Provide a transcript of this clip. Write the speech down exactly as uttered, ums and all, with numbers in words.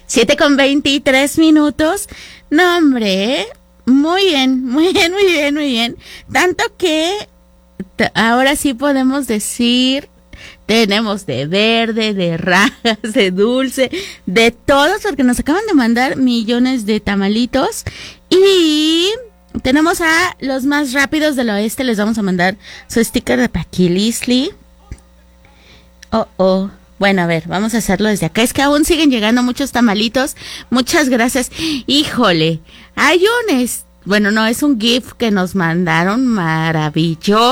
Siete con veintitrés minutos. No, hombre, ¿eh? Muy bien, muy bien, muy bien, muy bien. Tanto que t- ahora sí podemos decir, tenemos de verde, de rajas, de dulce, de todos, porque nos acaban de mandar millones de tamalitos. Y tenemos a los más rápidos del oeste, les vamos a mandar su sticker de Paquilisli. Oh, oh. Bueno, a ver, vamos a hacerlo desde acá. Es que aún siguen llegando muchos tamalitos. Muchas gracias. Híjole, hay un... Es... Bueno, no, es un GIF que nos mandaron maravilloso.